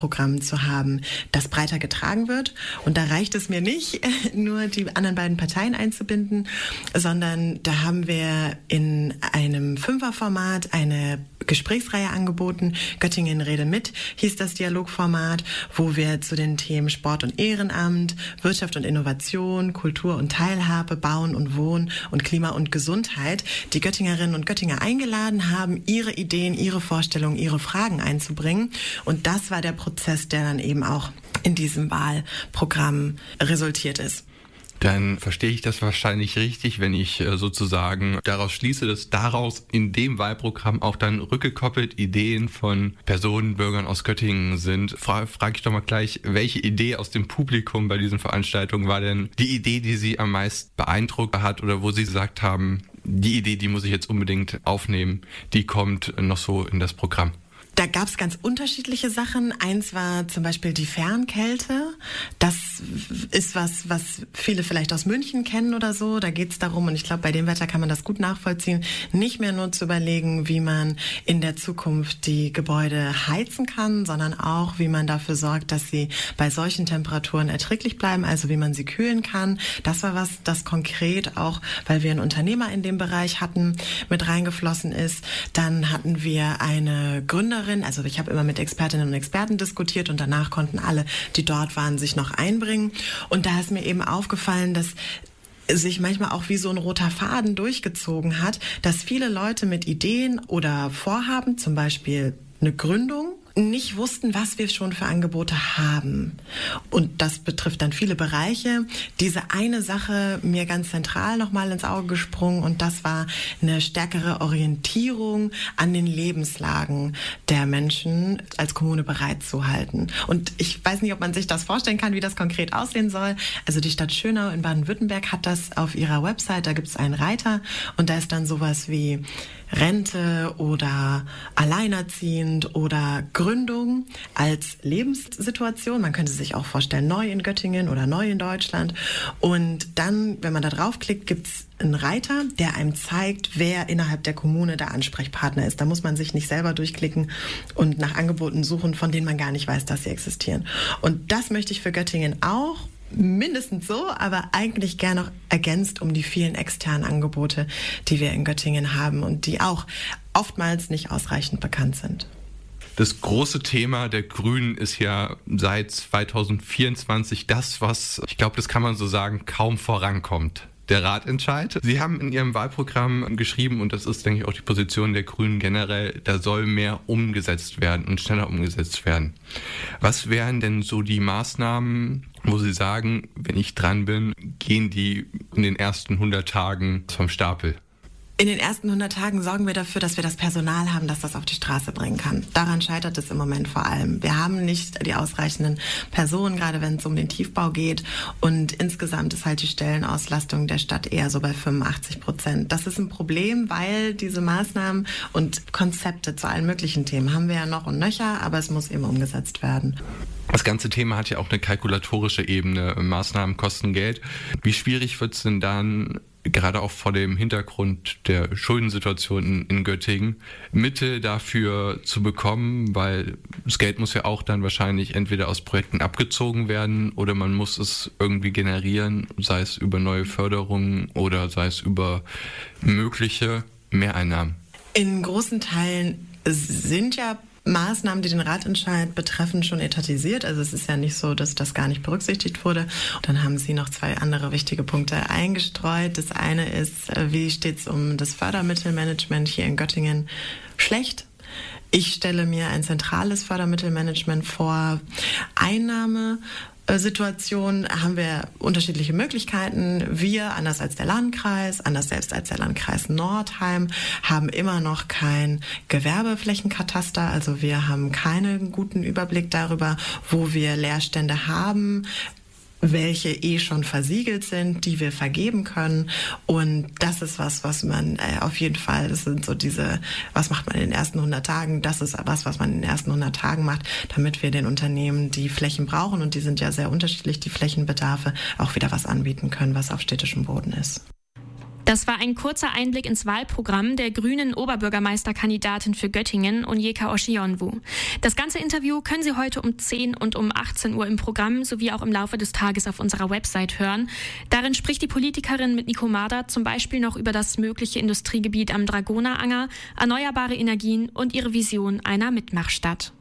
Programm zu haben, das breiter getragen wird. Und da reicht es mir nicht, nur die anderen beiden Parteien einzubinden, sondern da haben wir in einem 5er-Format eine Gesprächsreihe angeboten. Göttingen Rede mit hieß das Dialogformat, wo wir zu den Themen Sport und Ehrenamt, Wirtschaft und Innovation, Kultur und Teilhabe, Bauen und Wohnen und Klima und Gesundheit die Göttingerinnen und Göttinger eingeladen haben, ihre Ideen, ihre Vorstellungen, ihre Fragen einzubringen. Und das war der Prozess, der dann eben auch in diesem Wahlprogramm resultiert ist. Dann verstehe ich das wahrscheinlich richtig, wenn ich sozusagen daraus schließe, dass daraus in dem Wahlprogramm auch dann rückgekoppelt Ideen von Personen, Bürgern aus Göttingen sind. Frage ich doch mal gleich, welche Idee aus dem Publikum bei diesen Veranstaltungen war denn die Idee, die Sie am meisten beeindruckt hat oder wo Sie gesagt haben, die Idee, die muss ich jetzt unbedingt aufnehmen, die kommt noch so in das Programm? Da gab es ganz unterschiedliche Sachen. Eins war zum Beispiel die Fernkälte. Das ist was viele vielleicht aus München kennen oder so. Da geht es darum, und ich glaube, bei dem Wetter kann man das gut nachvollziehen, nicht mehr nur zu überlegen, wie man in der Zukunft die Gebäude heizen kann, sondern auch, wie man dafür sorgt, dass sie bei solchen Temperaturen erträglich bleiben, also wie man sie kühlen kann. Das war was, das konkret auch, weil wir einen Unternehmer in dem Bereich hatten, mit reingeflossen ist. Dann hatten wir eine Gründerin, also ich habe immer mit Expertinnen und Experten diskutiert und danach konnten alle, die dort waren, sich noch einbringen. Und da ist mir eben aufgefallen, dass sich manchmal auch wie so ein roter Faden durchgezogen hat, dass viele Leute mit Ideen oder Vorhaben, zum Beispiel eine Gründung, nicht wussten, was wir schon für Angebote haben. Und das betrifft dann viele Bereiche. Diese eine Sache mir ganz zentral nochmal ins Auge gesprungen und das war eine stärkere Orientierung an den Lebenslagen der Menschen als Kommune bereitzuhalten. Und ich weiß nicht, ob man sich das vorstellen kann, wie das konkret aussehen soll. Also die Stadt Schönau in Baden-Württemberg hat das auf ihrer Website, da gibt es einen Reiter und da ist dann sowas wie Rente oder alleinerziehend oder Gründung als Lebenssituation. Man könnte sich auch vorstellen, neu in Göttingen oder neu in Deutschland. Und dann, wenn man da draufklickt, gibt's einen Reiter, der einem zeigt, wer innerhalb der Kommune der Ansprechpartner ist. Da muss man sich nicht selber durchklicken und nach Angeboten suchen, von denen man gar nicht weiß, dass sie existieren. Und das möchte ich für Göttingen auch. Mindestens so, aber eigentlich gerne noch ergänzt um die vielen externen Angebote, die wir in Göttingen haben und die auch oftmals nicht ausreichend bekannt sind. Das große Thema der Grünen ist ja seit 2024 das, was, ich glaube, das kann man so sagen, kaum vorankommt. Der Ratentscheid. Sie haben in Ihrem Wahlprogramm geschrieben, und das ist, denke ich, auch die Position der Grünen generell, da soll mehr umgesetzt werden und schneller umgesetzt werden. Was wären denn so die Maßnahmen, wo Sie sagen, wenn ich dran bin, gehen die in den ersten 100 Tagen vom Stapel? In den ersten 100 Tagen sorgen wir dafür, dass wir das Personal haben, das das auf die Straße bringen kann. Daran scheitert es im Moment vor allem. Wir haben nicht die ausreichenden Personen, gerade wenn es um den Tiefbau geht. Und insgesamt ist halt die Stellenauslastung der Stadt eher so bei 85%. Das ist ein Problem, weil diese Maßnahmen und Konzepte zu allen möglichen Themen haben wir ja noch und nöcher, aber es muss eben umgesetzt werden. Das ganze Thema hat ja auch eine kalkulatorische Ebene. Maßnahmen kosten Geld. Wie schwierig wird es denn dann, gerade auch vor dem Hintergrund der Schuldensituation in Göttingen, Mittel dafür zu bekommen, weil das Geld muss ja auch dann wahrscheinlich entweder aus Projekten abgezogen werden oder man muss es irgendwie generieren, sei es über neue Förderungen oder sei es über mögliche Mehreinnahmen. In großen Teilen sind ja Maßnahmen, die den Ratentscheid betreffen, schon etatisiert. Also es ist ja nicht so, dass das gar nicht berücksichtigt wurde. Und dann haben Sie noch 2 andere wichtige Punkte eingestreut. Das eine ist, wie steht es um das Fördermittelmanagement hier in Göttingen? Schlecht. Ich stelle mir ein zentrales Fördermittelmanagement vor. Einnahmesituation haben wir unterschiedliche Möglichkeiten. Wir, anders als der Landkreis, anders selbst als der Landkreis Nordheim, haben immer noch kein Gewerbeflächenkataster. Also wir haben keinen guten Überblick darüber, wo wir Leerstände haben, welche schon versiegelt sind, die wir vergeben können. Und das ist was man auf jeden Fall, das sind so was macht man in den ersten 100 Tagen, das ist was man in den ersten 100 Tagen macht, damit wir den Unternehmen, die Flächen brauchen, und die sind ja sehr unterschiedlich, die Flächenbedarfe, auch wieder was anbieten können, was auf städtischem Boden ist. Das war ein kurzer Einblick ins Wahlprogramm der grünen Oberbürgermeisterkandidatin für Göttingen, Onyeka Oshionwu. Das ganze Interview können Sie heute um 10 und um 18 Uhr im Programm sowie auch im Laufe des Tages auf unserer Website hören. Darin spricht die Politikerin mit Nico Marder zum Beispiel noch über das mögliche Industriegebiet am Dragoneranger, erneuerbare Energien und ihre Vision einer Mitmachstadt.